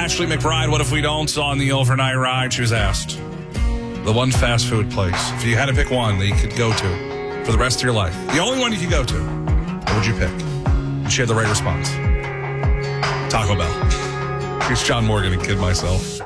Ashley McBride, what if we don't, on the overnight ride? She was asked the one fast food place, if you had to pick one that you could go to for the rest of your life, the only one you could go to, what would you pick? And she had the right response. Taco Bell. Here's John Morgan and Kid Myself.